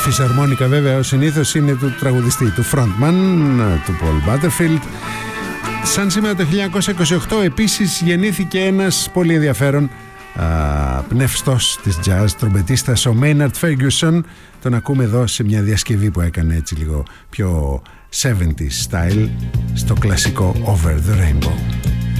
φυσαρμόνικα βέβαια ως συνήθως είναι του τραγουδιστή, του frontman, του Paul Butterfield. Σαν σήμερα το 1928 επίσης γεννήθηκε ένας πολύ ενδιαφέρον πνευστός της jazz, τρομπετίστας, ο Maynard Ferguson. Τον ακούμε εδώ σε μια διασκευή που έκανε έτσι λίγο πιο 70s style στο κλασικό Over the Rainbow.